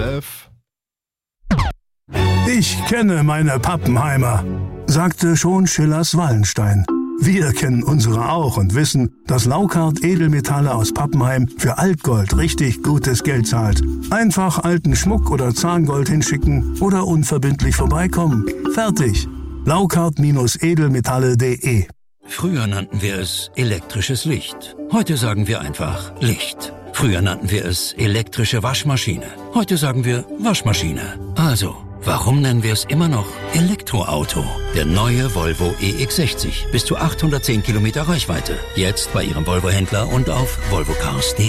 Betreff. Ich kenne meine Pappenheimer, sagte schon Schillers Wallenstein. Wir kennen unsere auch und wissen, dass Laukart Edelmetalle aus Pappenheim für Altgold richtig gutes Geld zahlt. Einfach alten Schmuck oder Zahngold hinschicken oder unverbindlich vorbeikommen. Fertig. Laukart-edelmetalle.de. Früher nannten wir es elektrisches Licht. Heute sagen wir einfach Licht. Früher nannten wir es elektrische Waschmaschine. Heute sagen wir Waschmaschine. Also, warum nennen wir es immer noch Elektroauto? Der neue Volvo EX60. Bis zu 810 Kilometer Reichweite. Jetzt bei Ihrem Volvo-Händler und auf volvocars.de.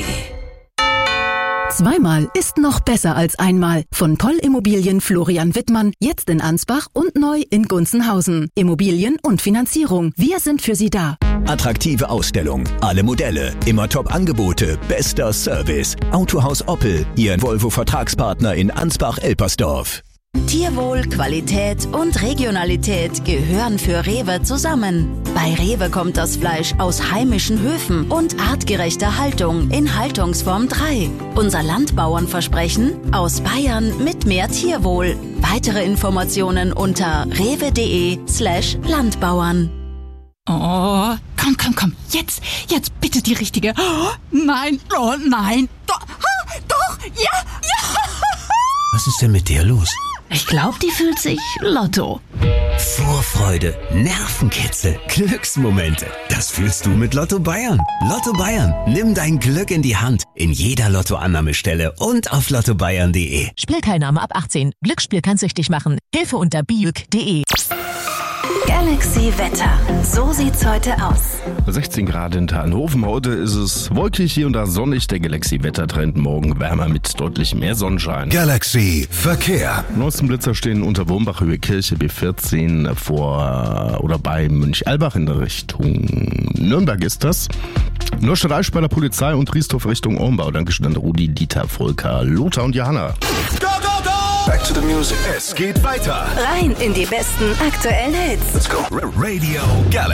Zweimal ist noch besser als einmal. Von Poll Immobilien Florian Wittmann, jetzt in Ansbach und neu in Gunzenhausen. Immobilien und Finanzierung. Wir sind für Sie da. Attraktive Ausstellung, alle Modelle, immer Top-Angebote, bester Service. Autohaus Oppel, Ihr Volvo-Vertragspartner in Ansbach-Elpersdorf. Tierwohl, Qualität und Regionalität gehören für Rewe zusammen. Bei Rewe kommt das Fleisch aus heimischen Höfen und artgerechter Haltung in Haltungsform 3. Unser Landbauernversprechen: aus Bayern mit mehr Tierwohl. Weitere Informationen unter rewe.de/Landbauern. Oh, komm, jetzt bitte die richtige. Oh, nein, doch, ja. Was ist denn mit der los? Ich glaube, die fühlt sich Lotto. Vorfreude, Nervenkitzel, Glücksmomente. Das fühlst du mit Lotto Bayern. Lotto Bayern, nimm dein Glück in die Hand. In jeder Lottoannahmestelle und auf lottobayern.de. Spielteilnahme ab 18. Glücksspiel kann süchtig machen. Hilfe unter biuk.de. Galaxy Wetter. So sieht's heute aus. 16 Grad in Hannover. Heute ist es wolkig, hier und da sonnig. Der Galaxy-Wettertrend morgen wärmer mit deutlich mehr Sonnenschein. Galaxy Verkehr. Neuesten Blitzer stehen unter Wurmbach Höhe Kirche B14 vor oder bei Münch-Albach in der Richtung Nürnberg ist das. Neustadt bei der Polizei und Riesdorf Richtung Ormbau. Dankeschön an Rudi, Dieter, Volker, Lothar und Johanna. Go, go, go! Back to the music. Es geht weiter. Rein in die besten aktuellen Hits. Let's go. Radio Galaxy.